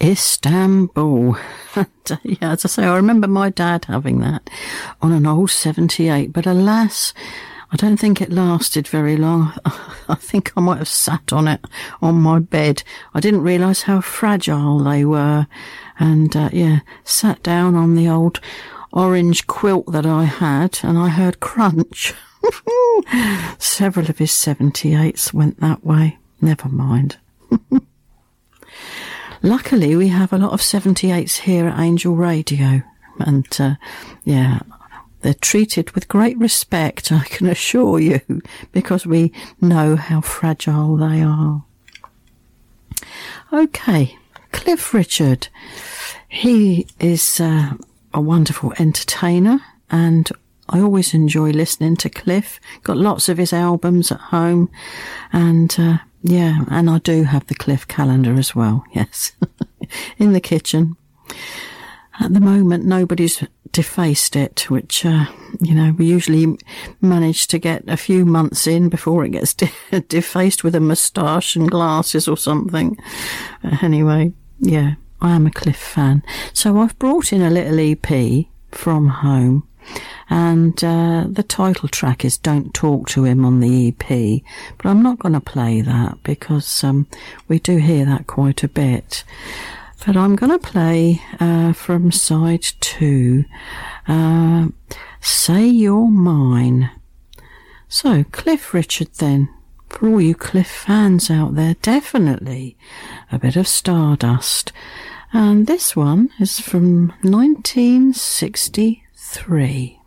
Istanbul. Yeah, as I say, I remember my dad having that on an old 78, but alas, I don't think it lasted very long. I think I might have sat on it on my bed. I didn't realise how fragile they were. And, sat down on the old orange quilt that I had, and I heard crunch. Several of his 78s went that way. Never mind. Luckily, we have a lot of 78s here at Angel Radio. And, they're treated with great respect, I can assure you, because we know how fragile they are. Okay, Cliff Richard. He is a wonderful entertainer, and I always enjoy listening to Cliff. Got lots of his albums at home, and and I do have the Cliff calendar as well, yes, in the kitchen. At the moment, nobody's defaced it, which, we usually manage to get a few months in before it gets defaced with a moustache and glasses or something. Anyway, yeah, I am a Cliff fan. So I've brought in a little EP from home, and the title track is Don't Talk to Him on the EP, but I'm not going to play that because we do hear that quite a bit. But I'm going to play from side 2, Say You're Mine. So, Cliff Richard then. For all you Cliff fans out there, definitely a bit of Stardust. And this one is from 1963.